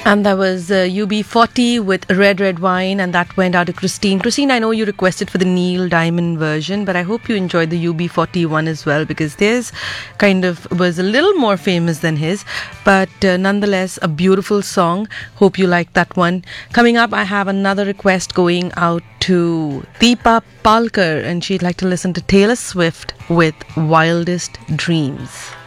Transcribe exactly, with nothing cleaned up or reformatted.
And that was uh, U B forty with Red Red Wine, and that went out to Christine. Christine, I know you requested for the Neil Diamond version, but I hope you enjoyed the U B forty one as well, because theirs kind of was a little more famous than his, but uh, nonetheless a beautiful song. Hope you liked that one. Coming up, I have another request going out to Deepa Palkar, and she'd like to listen to Taylor Swift with Wildest Dreams.